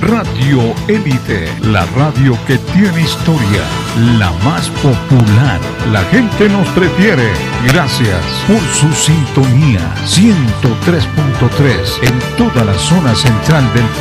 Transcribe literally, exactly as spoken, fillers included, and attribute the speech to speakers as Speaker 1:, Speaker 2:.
Speaker 1: Radio Élite, la radio que tiene historia, la más popular. La gente nos prefiere. Gracias por su sintonía. ciento tres punto tres en toda la zona central del país.